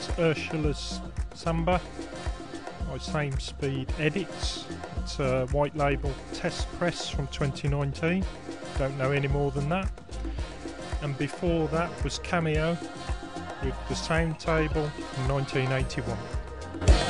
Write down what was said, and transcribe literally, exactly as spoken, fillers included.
That's Ursula's Samba by Same Speed Edits. It's a white label test press from twenty nineteen. Don't know any more than that. And before that was Cameo with the Sound Table from nineteen eighty-one.